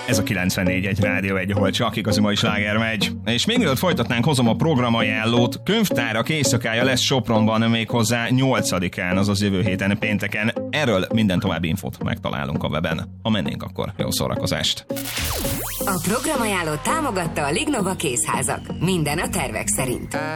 Ez a 94.1 Rádió 1, ahol csak igazi mai sláger megy. És még mielőtt folytatnánk, hozom a programajánlót. Könyvtárak éjszakája lesz Sopronban méghozzá 8-án, azaz jövő héten pénteken. Erről minden további infót megtalálunk a weben. Ha mennénk, akkor jó szórakozást! A programajánlót támogatta a Lignova Kézházak. Minden a tervek szerint.